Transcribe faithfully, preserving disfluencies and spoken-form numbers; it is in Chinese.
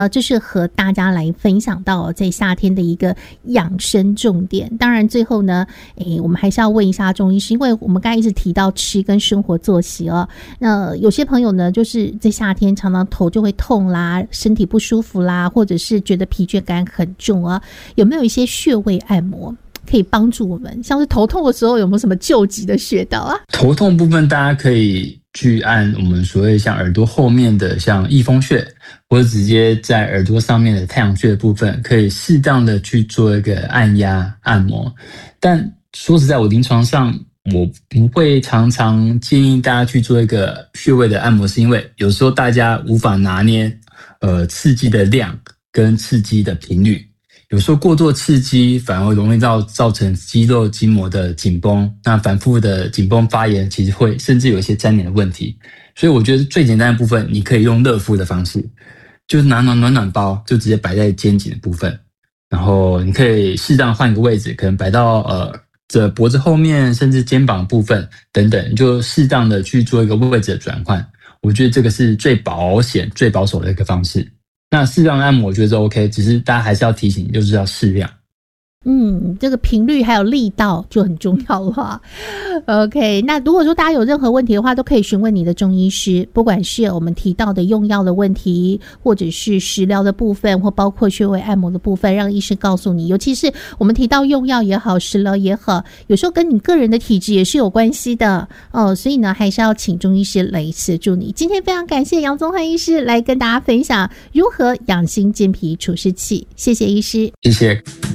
呃，这是和大家来分享到在夏天的一个养生重点。当然最后呢，诶，我们还是要问一下中医师，因为我们刚才一直提到吃跟生活作息哦。那有些朋友呢，就是在夏天常常头就会痛啦，身体不舒服啦，或者是觉得疲倦感很重啊，有没有一些穴位按摩可以帮助我们？像是头痛的时候，有没有什么救急的穴道啊？ 头痛部分，大家可以去按我们所谓像耳朵后面的像翳风穴，或者直接在耳朵上面的太阳穴的部分，可以适当的去做一个按压按摩。但说实在，我临床上我不会常常建议大家去做一个穴位的按摩，是因为有时候大家无法拿捏呃刺激的量跟刺激的频率。有时候过度刺激反而容易造造成肌肉筋膜的紧绷，那反复的紧绷发炎其实会甚至有一些粘连的问题。所以我觉得最简单的部分，你可以用热敷的方式，就是拿暖暖暖包就直接摆在肩颈的部分，然后你可以适当换个位置，可能摆到呃这脖子后面，甚至肩膀部分等等，就适当的去做一个位置的转换。我觉得这个是最保险、最保守的一个方式。那适量按摩我觉得是 OK， 只是大家还是要提醒，就是要适量。 嗯，这个频率还有力道就很重要了。OK， 那如果说大家有任何问题的话，都可以询问你的中医师，不管是我们提到的用药的问题，或者是食疗的部分，或包括穴位按摩的部分，让医师告诉你。尤其是我们提到用药也好，食疗也好，有时候跟你个人的体质也是有关系的哦，所以呢，还是要请中医师来协助你。今天非常感谢杨宗翰医师来跟大家分享如何养心健脾除湿气，谢谢医师， 谢谢。